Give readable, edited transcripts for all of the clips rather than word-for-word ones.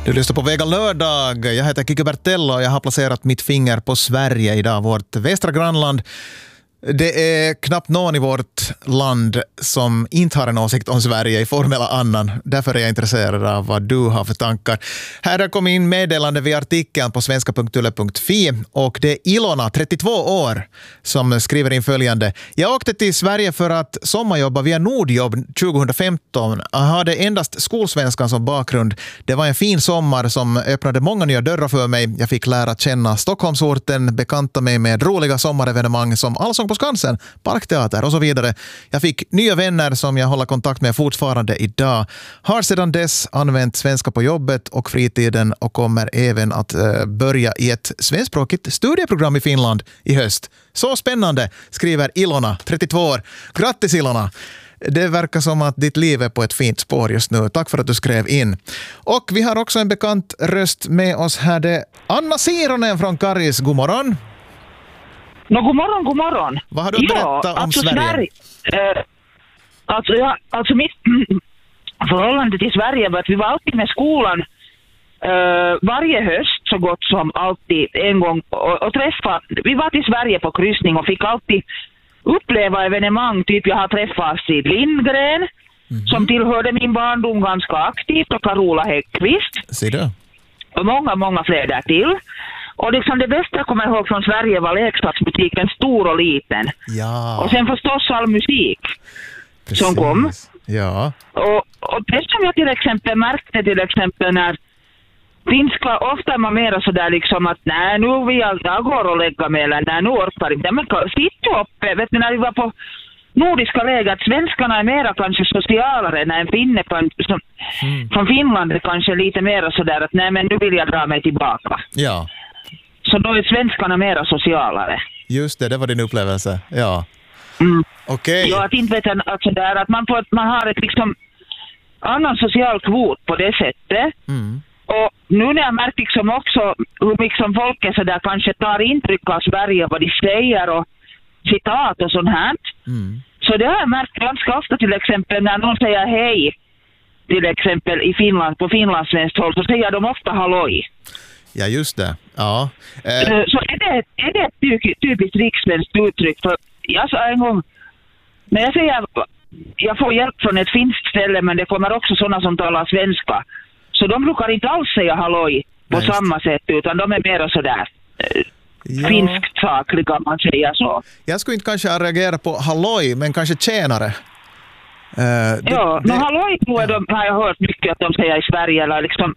Du lyssnar på Vega lördag. Jag heter Kiki Bertello och jag har placerat mitt finger på Sverige idag, vårt västra grannland. Det är knappt någon i vårt land som inte har en åsikt om Sverige i form eller annan. Därför är jag intresserad av vad du har för tankar. Här har kommit in meddelande via artikeln på svenska.yle.fi och det är Ilona, 32 år, som skriver in följande. Jag åkte till Sverige för att sommarjobba via Nordjobb 2015. Jag hade endast skolsvenskan som bakgrund. Det var en fin sommar som öppnade många nya dörrar för mig. Jag fick lära känna Stockholmsorten, bekanta mig med roliga sommarevenemang som Allsång på Skansen, Parkteater och så vidare. Jag fick nya vänner som jag håller kontakt med fortfarande idag. Har sedan dess använt svenska på jobbet och fritiden och kommer även att börja i ett svenskspråkigt studieprogram i Finland i höst. Så spännande, skriver Ilona, 32 år. Grattis Ilona! Det verkar som att ditt liv är på ett fint spår just nu. Tack för att du skrev in. Och vi har också en bekant röst med oss här. Det är Anna Sironen från Karis. God morgon! God morgon, god morgon. Vad har du att berätta om Sverige? Alltså mitt förhållande till Sverige var att vi var alltid med skolan varje höst så gott som alltid en gång och träffa. Vi var till Sverige på kryssning och fick alltid uppleva evenemang. Typ jag har träffat Sid Lindgren som tillhörde min barndom ganska aktivt och Carola Häggkvist. Ser du? Och många fler där till. Och liksom det bästa jag kommer ihåg från Sverige var leksaksbutiken stor och liten. Ja. Och sen förstås all musik. Precis. Som kom. Ja. Och det som jag till exempel märkte när finska ofta är man mera sådär liksom att nej nu vill jag går och lägga mig eller nej nu orkar inte. Men sitta uppe, vet du när vi var på nordiska läger att svenskarna är mera kanske socialare när en finne från Finland är kanske lite mera sådär att nej men nu vill jag dra mig tillbaka. Ja. Så då är svenskarna mera socialare. Just det var din upplevelse. Ja. Okej. Ja, att inte vet att sådär att man har ett liksom annan social kvot på det sättet. Och nu när jag märker liksom också hur liksom folk är sådär kanske tar intryck av Sverige vad de säger och citat och sånt här. Så det har jag märkt ganska ofta till exempel när någon säger hej till exempel i Finland, på finlandssvenskt håll så säger de ofta halloj. Ja, just det. Ja. Så är det ett typiskt rikssvenskt uttryck för jag sa en gång när jag säger jag får hjälp från ett finskt ställe men det kommer också sådana som talar svenska. Så de brukar inte alls säga halloj på samma sätt utan de är mer sådär finskt sakliga man säger så. Jag skulle inte kanske reagera på halloj men kanske tjänare. Men halloj har jag hört mycket att de säger i Sverige eller liksom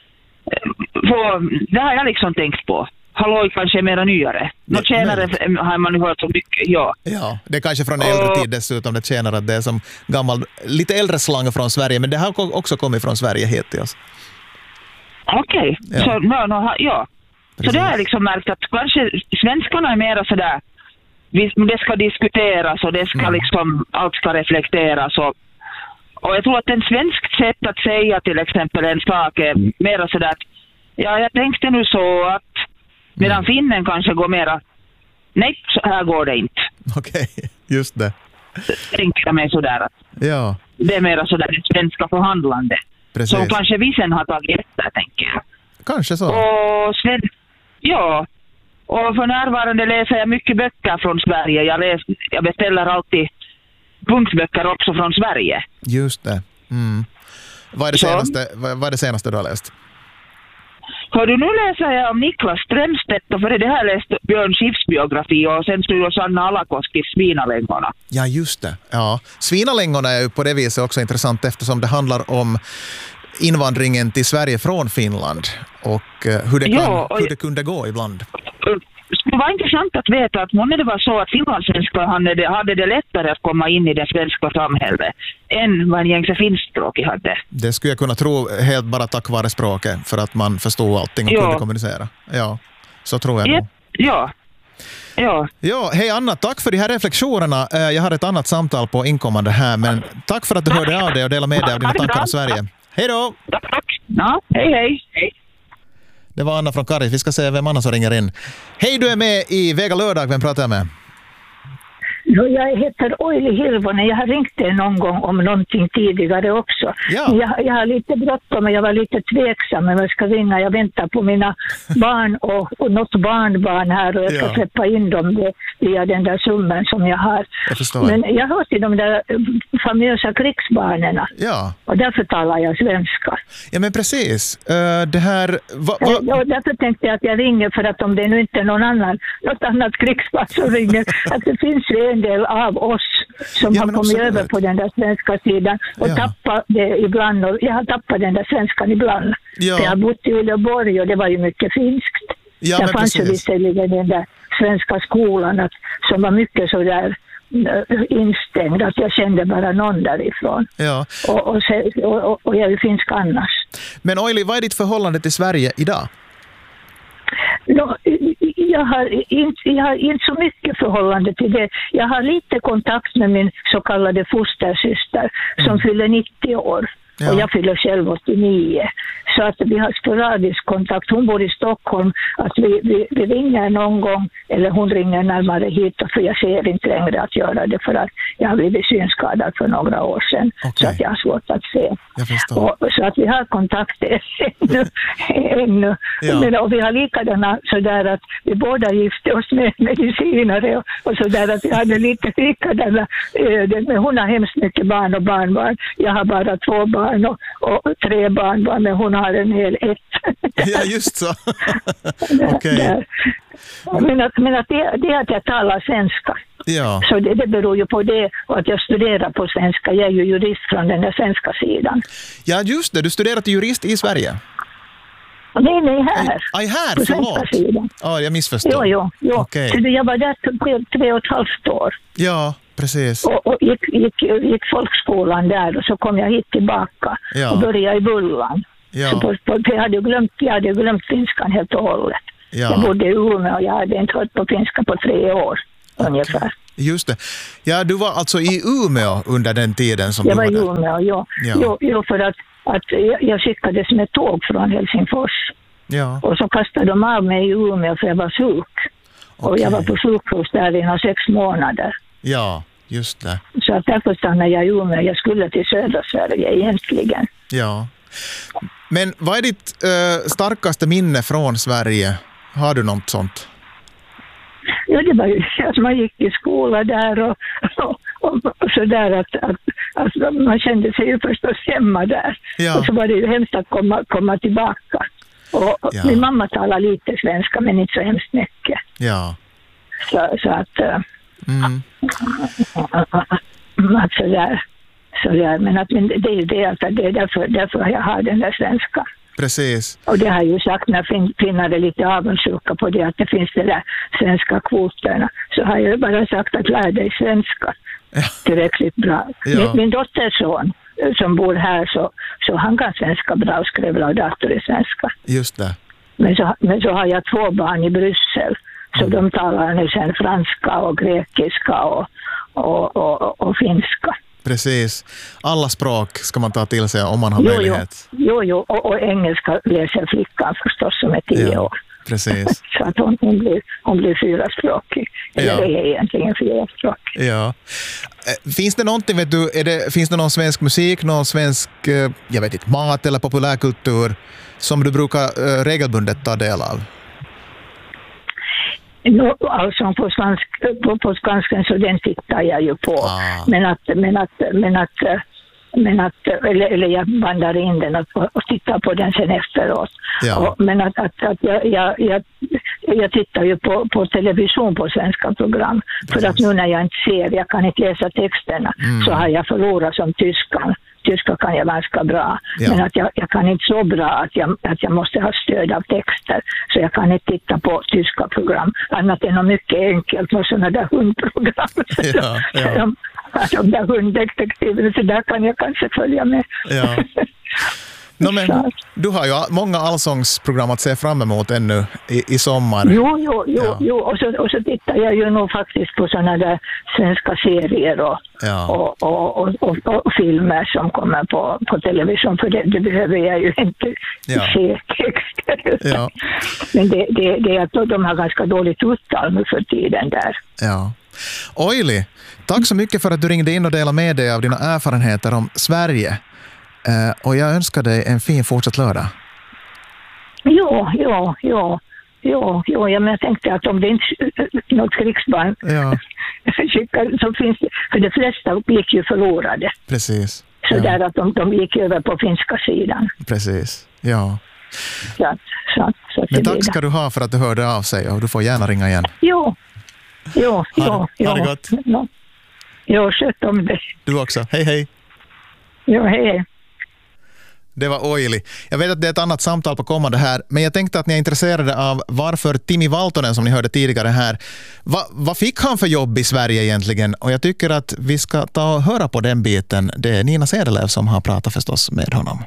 det har jag liksom tänkt på. Halloj kanske är mera nyare. Tjänare har man ju hört så mycket, ja. Ja, det är kanske från äldre tid dessutom det tjänare att det är som gammal, lite äldre slang från Sverige, men det har också kommit från Sverige hit till oss. Okej. Ja. Så det har jag liksom märkt att kanske svenskarna är mera sådär, det ska diskuteras och det ska liksom, allt ska reflekteras och jag tror att en svenskt sätt att säga till exempel en sak är mera sådär att jag tänkte nu så att medan finnen kanske går mera nej, så här går det inte. Okej, just det. Tänker jag mig sådär att det är mera sådär det svenska förhandlande. Precis. Som kanske vi sen har tagit efter, tänker jag. Kanske så. Och sen, och för närvarande läser jag mycket böcker från Sverige. Jag beställer alltid punktböcker också från Sverige. Just det. Vad är det senaste du har läst? Nu läser jag om Niklas Strömstedt och för det har jag läst Björn Skifs biografi och sen skulle Sanna Alakoskis Svinalängorna. Ja, just det. Ja. Svinalängorna är ju på det viset också intressant eftersom det handlar om invandringen till Sverige från Finland och hur det kunde gå ibland. Det var intressant att veta att många det var så att finlandssvenskar hade det lättare att komma in i det svenska samhället än vad en gängse finskspråkig hade. Det skulle jag kunna tro helt bara tack vare språket för att man förstod allting och kunde kommunicera. Ja, så tror jag nog. Ja, hej Anna, tack för de här reflektionerna. Jag har ett annat samtal på inkommande här, men tack för att du hörde av dig och delade med dig av dina tankar om Sverige. Hej då! Tack. Ja, hej. Det var Anna från Karis. Vi ska se vem Anna som ringer in. Hej, du är med i Vega lördag. Vem pratar jag med? No, jag heter Oili Hirvonen. Jag har ringt dig någon gång om någonting tidigare också. Ja. Jag har lite bråttom och jag var lite tveksam men jag ska ringa. Jag väntar på mina barn och något barnbarn här och jag ska släppa in dem via den där summan som jag har. Jag förstår. Men jag hör till de där famösa krigsbarnen. Ja. Och därför talar jag svenska. Ja, men precis. Det här... Ja, därför tänkte jag att jag ringer för att om det nu inte är något annat krigsbarn som ringer, att det finns ju en del av oss som har kommit över på den där svenska sidan och tappat det ibland. Och jag har tappat den där svenskan ibland. Jag har bott i Uleåborg och det var ju mycket finskt. Ja, det fanns ju visserligen den där svenska skolan som var mycket så där instängd att jag kände bara någon därifrån. Ja. Och jag är ju finsk annars. Men Oili, vad är ditt förhållande till Sverige idag? Jag har inte så mycket förhållande till det. Jag har lite kontakt med min så kallade fostersyster som fyller 90 år. Ja. Och jag fyller själv 89. Så att vi har sporadisk kontakt. Hon bor i Stockholm. Att vi ringer någon gång. Eller hon ringer närmare hit. För jag ser inte längre att göra det. För att jag har blivit synskadad för några år sedan. Okay. Så att jag har svårt att se. Så att vi har kontakt ännu. Ja. Men, och vi har likadana sådär att vi båda gifte oss med medicinare. Och sådär att vi hade lite likadana öden. Men hon har hemskt mycket barn och barnbarn. Jag har bara 2 barn. Och 3 barnbarn, men hon har en hel 1. Ja, just så. Okej. Men att det är att jag talar svenska. Ja. Så det beror ju på det och att jag studerar på svenska. Jag är ju jurist från den där svenska sidan. Ja, just det. Du studerar till jurist i Sverige. Nej, här. Här, på förlåt. Ja, jag missförstår. Jo. Okay. Så jag var där 3,5 år. Ja, precis. Och gick folkskolan där och så kom jag hit tillbaka och började i Bullan. Ja. Så jag hade glömt finskan helt och hållet. Ja. Jag bodde i Umeå och jag hade inte hört på finska på 3 år ungefär. Just det. Ja, du var alltså i Umeå under den tiden som jag du var där? Jag var i Umeå, Jo, för att jag skickades med tåg från Helsingfors. Ja. Och så kastade de av mig i Umeå för jag var sjuk. Okay. Och jag var på sjukhus där i 6 månader. Ja, just det. Så att därför stannade jag i Umeå. Jag skulle till södra Sverige egentligen. Ja. Men vad är ditt starkaste minne från Sverige? Har du något sånt? Ja, det var ju att man gick i skola där och så där att man kände sig ju förstås hemma där. Ja. Och så var det ju hemskt att komma tillbaka. Och min mamma talar lite svenska men inte så hemskt mycket. Ja. Så att att sådär. Men det är ju det att det är därför jag har den där svenska. Precis. Och det har ju sagt när finnar är lite avundsjuka på det att det finns de där svenska kvoterna. Så har jag bara sagt att lär dig svenska tillräckligt bra. Ja. Min dotterson som bor här så han kan svenska bra och skrev laudator i svenska. Just det. Men så har jag 2 barn i Bryssel. Så de talar nu sen franska och grekiska och finska. Precis. Alla språk ska man ta till sig om man har möjlighet. Jo. Och engelska läser flickan förstås som är 10 år. Precis. Så att hon blir 4-språkig. Eller är egentligen 4-språkig. Ja. Finns det någonting, finns det någon svensk musik, någon svensk, mat eller populärkultur som du brukar regelbundet ta del av? Alltså på skanskan så den tittar jag ju på. Men att eller jag bandar in den och tittar på den sen efteråt. Ja. Men att jag tittar ju på television på svenska program. För att nu när jag inte ser, jag kan inte läsa texterna, så har jag förlorat som tyskan. Tyska kan jag ganska bra, men att jag kan inte så bra att jag måste ha stöd av texter. Så jag kan inte titta på tyska program. Annat än något mycket enkelt med sådana där hundprogram. De där hunddetektiven, så där kan jag kanske följa med. Ja. Men du har ju många allsångsprogram att se fram emot ännu i sommar. Jo. Och så tittar jag ju nog faktiskt på sådana där svenska serier och filmer som kommer på television. För det behöver jag ju inte se texter. Ja. Men det är att de har ganska dåligt uttal nu för tiden där. Ja. Oili, tack så mycket för att du ringde in och delade med dig av dina erfarenheter om Sverige. Och jag önskar dig en fin fortsatt lördag. Ja, men jag tänkte att om det inte något krigsbarn skickar, så finns det, för de flesta gick ju förlorade. Precis. Så där att de gick över på finska sidan. Precis, ja. Så men tack ska du ha för att du hörde av sig, och du får gärna ringa igen. Jo. Ha det gott. Jo, sköt om det. Du också, hej. Jo, hej. Det var Oili. Jag vet att det är ett annat samtal på kommande här, men jag tänkte att ni är intresserade av varför Timi Valtonen, som ni hörde tidigare här, vad fick han för jobb i Sverige egentligen? Och jag tycker att vi ska ta och höra på den biten. Det är Nina Cederlöf som har pratat förstås med honom.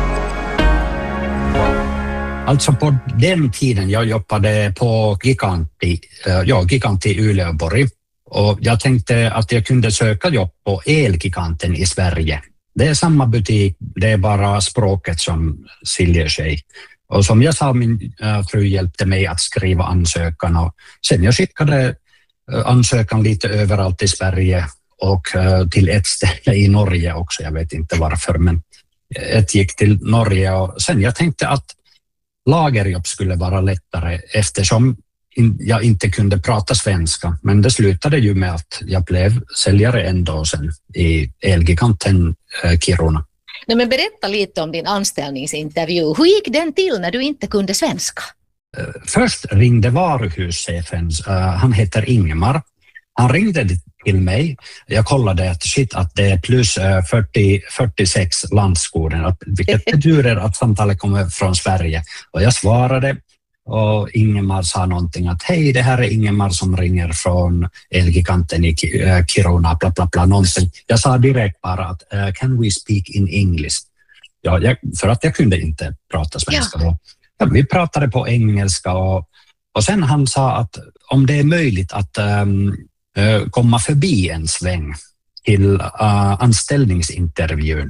Alltså på den tiden jag jobbade på Giganti i Uleåborg, och jag tänkte att jag kunde söka jobb på Elgiganten i Sverige. Det är samma butik, det är bara språket som skiljer sig. Och som jag sa, min fru hjälpte mig att skriva ansökan, och sen jag skickade ansökan lite överallt i Sverige och till ett ställe i Norge också. Jag vet inte varför, men ett gick till Norge, och sen jag tänkte att lagerjobb skulle vara lättare eftersom jag inte kunde prata svenska, men det slutade ju med att jag blev säljare ändå sen i Elgiganten Kiruna. Nej, men berätta lite om din anställningsintervju. Hur gick den till när du inte kunde svenska? Först ringde varuhuschefen, han heter Ingemar. Han ringde till mig. Jag kollade att det är plus 46 landskoden, vilket betyder att samtalet kommer från Sverige. Och jag svarade, och Ingemar sa någonting att hej, det här är Ingemar som ringer från Elgiganten i Kiruna, bla bla bla, någonting. Jag sa direkt bara att can we speak in English? Ja, för att jag kunde inte prata svenska då. Ja, vi pratade på engelska, och sen han sa att om det är möjligt att komma förbi en sväng till anställningsintervjun.